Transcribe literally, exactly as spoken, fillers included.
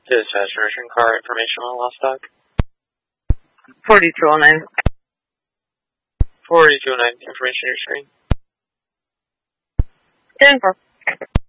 Dispatch, version car information on lost dog. forty-two oh nine. forty-two oh nine, information on your screen. ten four.